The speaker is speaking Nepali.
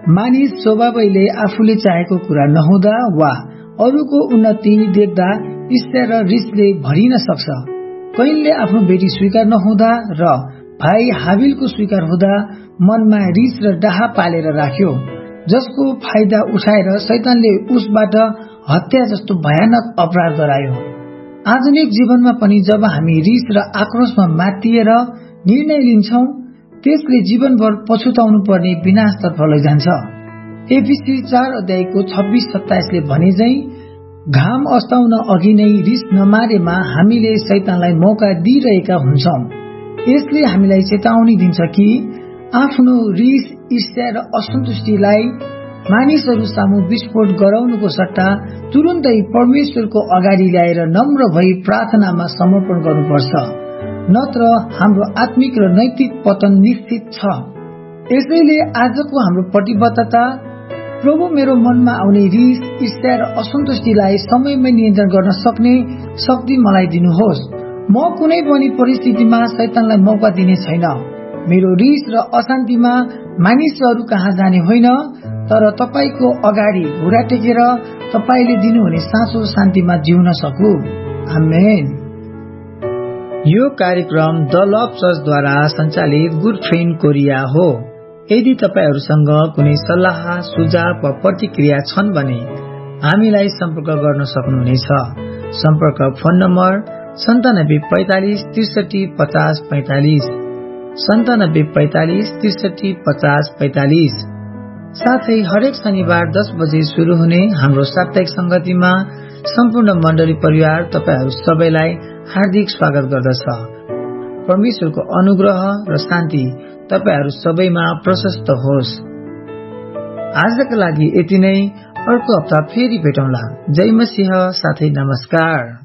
मानिस स्वभावैले आफूले चाहेको कुरा नहुँदा वा अरूको उन्नति देख्दा ईर्ष्या र रिसले भरिन सक्छ। कैनले आफ्नो बेटी स्वीकार नहुँदा र भाइ हाबिलको स्वीकार हुँदा मनमा रिस र डाहा पालेर राख्यो, जसको फाइदा उठाएर शैतानले उसबाट हत्या जस्तो भयानक अपराध गरायो। आधुनिक जीवनमा पनि जब हामी रिस र आक्रोशमा मातिएर निर्णय लिन्छौं, त्यसले जीवनभर पछुताउनु पर्ने विनाशतर्फ लैजान्छ। एफिसी 4 अध्यायको 26-27 ले भने झैं घाम अस्ताउन अघि नै रिस नमारेमा हामीले शैतानलाई मौका दिइरहेका हुन्छौं। यसले हामीलाई चेतावनी दिन्छ कि आफ्नो रिस, ईर्ष्या र असन्तुष्टिलाई मानिसहरू सामु विस्फोट गराउनुको सट्टा तुरुन्तै परमेश्वरको अगाडि ल्याएर नम्र भई प्रार्थनामा समर्पण गर्नुपर्छ, नत्र हाम्रो आत्मिक र नैतिक पतन निश्चित छ। यसैले आजको हाम्रो प्रतिबद्धता, प्रभु मेरो मनमा आउने रिस, ईर्ष्या र असन्तुष्टिलाई समयमै नियन्त्रण गर्न सक्ने शक्ति मलाई दिनुहोस्। म कुनै पनि परिस्थितिमा शैतानलाई मौका दिने छैन। मेरो रिस र अशान्तिमा मानिसहरू कहाँ जाने होइन, तर तपाईको अगाडि घुँडा टेकेर तपाईले दिनुहुने साँचो शान्तिमा जिउन सकु। आमेन। यो कार्यक्रम द लभ चर्चद्वारा सञ्चालित गुड फ्रेन्ड कोरिया हो। यदि तपाईहरूसँग कुनै सल्लाह, सुझाव वा प्रतिक्रिया छन् भने हामीलाई सम्पर्क गर्न सक्नुहुनेछ। सम्पर्क फोन नम्बर 9745 63 50 45 9745 63 50 45। साथै हरेक शनिबार 10 बजे शुरू हुने हाम्रो साप्ताहिक संगतिमा सम्पूर्ण मण्डली परिवार तपाईहरू सबैलाई हार्दिक स्वागत गर्दछ। परमेश्वरको अनुग्रह र शान्ति तपाईहरू सबैमा प्रशस्त होस्। आजका लागि यति नै। अर्को हप्ता फेरि भेटौँला। जय मसीह, साथै नमस्कार।